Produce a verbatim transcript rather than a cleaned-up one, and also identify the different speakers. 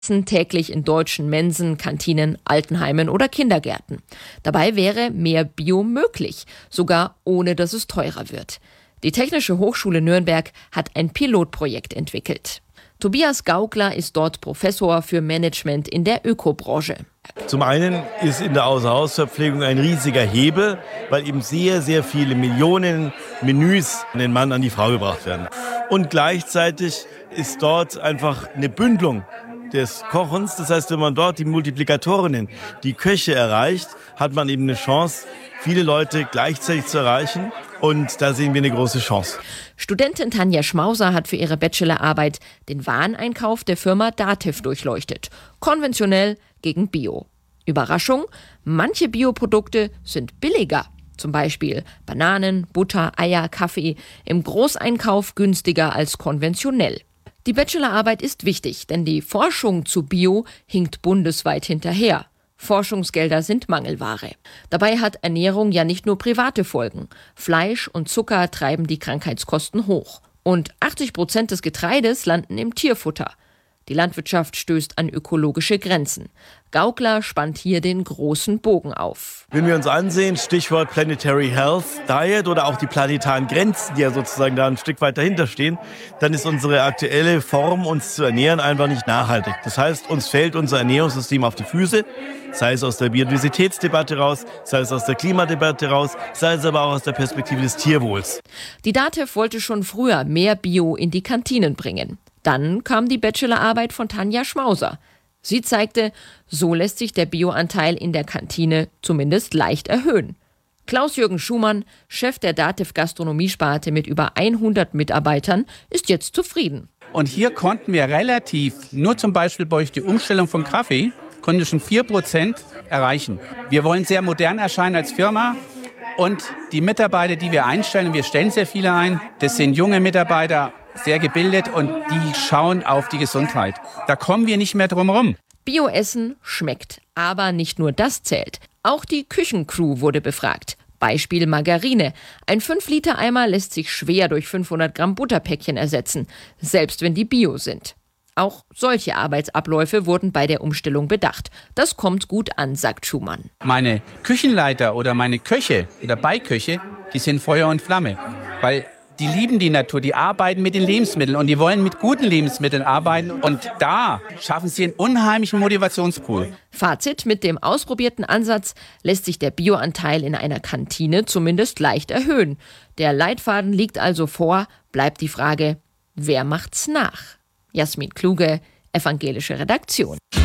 Speaker 1: täglich in deutschen Mensen, Kantinen, Altenheimen oder Kindergärten. Dabei wäre mehr Bio möglich, sogar ohne dass es teurer wird. Die Technische Hochschule Nürnberg hat ein Pilotprojekt entwickelt. Tobias Gaukler ist dort Professor für Management in der Ökobranche.
Speaker 2: Zum einen ist in der Außerhausverpflegung ein riesiger Hebel, weil eben sehr, sehr viele Millionen Menüs an den Mann, an die Frau gebracht werden. Und gleichzeitig ist dort einfach eine Bündelung des Kochens. Das heißt, wenn man dort die Multiplikatorinnen, die Köche erreicht, hat man eben eine Chance, viele Leute gleichzeitig zu erreichen. Und da sehen wir eine große Chance.
Speaker 1: Studentin Tanja Schmauser hat für ihre Bachelorarbeit den Wareneinkauf der Firma Dativ durchleuchtet. Konventionell gegen Bio. Überraschung, manche Bioprodukte sind billiger. Zum Beispiel Bananen, Butter, Eier, Kaffee. Im Großeinkauf günstiger als konventionell. Die Bachelorarbeit ist wichtig, denn die Forschung zu Bio hinkt bundesweit hinterher. Forschungsgelder sind Mangelware. Dabei hat Ernährung ja nicht nur private Folgen. Fleisch und Zucker treiben die Krankheitskosten hoch. Und achtzig Prozent des Getreides landen im Tierfutter. Die Landwirtschaft stößt an ökologische Grenzen. Gaukler spannt hier den großen Bogen auf.
Speaker 2: Wenn wir uns ansehen, Stichwort Planetary Health Diet oder auch die planetaren Grenzen, die ja sozusagen da ein Stück weit dahinter stehen, dann ist unsere aktuelle Form, uns zu ernähren, einfach nicht nachhaltig. Das heißt, uns fällt unser Ernährungssystem auf die Füße, sei es aus der Biodiversitätsdebatte raus, sei es aus der Klimadebatte raus, sei es aber auch aus der Perspektive des Tierwohls.
Speaker 1: Die Dativ wollte schon früher mehr Bio in die Kantinen bringen. Dann kam die Bachelorarbeit von Tanja Schmauser. Sie zeigte, so lässt sich der Bioanteil in der Kantine zumindest leicht erhöhen. Klaus-Jürgen Schumann, Chef der Dativ Gastronomiesparte mit über hundert Mitarbeitern, ist jetzt zufrieden.
Speaker 3: Und hier konnten wir relativ, nur zum Beispiel durch die Umstellung von Kaffee, konnten wir schon vier Prozent erreichen. Wir wollen sehr modern erscheinen als Firma. Und die Mitarbeiter, die wir einstellen, wir stellen sehr viele ein, das sind junge Mitarbeiter, sehr gebildet und die schauen auf die Gesundheit. Da kommen wir nicht mehr drum rum.
Speaker 1: Bioessen schmeckt, aber nicht nur das zählt. Auch die Küchencrew wurde befragt. Beispiel Margarine. Ein fünf Liter Eimer lässt sich schwer durch fünfhundert Gramm Butterpäckchen ersetzen, selbst wenn die Bio sind. Auch solche Arbeitsabläufe wurden bei der Umstellung bedacht. Das kommt gut an, sagt Schumann.
Speaker 3: Meine Küchenleiter oder meine Köche oder Beiköche, die sind Feuer und Flamme, weil die lieben die Natur, die arbeiten mit den Lebensmitteln und die wollen mit guten Lebensmitteln arbeiten. Und da schaffen sie einen unheimlichen Motivationspool.
Speaker 1: Fazit: Mit dem ausprobierten Ansatz lässt sich der Bioanteil in einer Kantine zumindest leicht erhöhen. Der Leitfaden liegt also vor, bleibt die Frage, wer macht's nach? Jasmin Kluge, Evangelische Redaktion.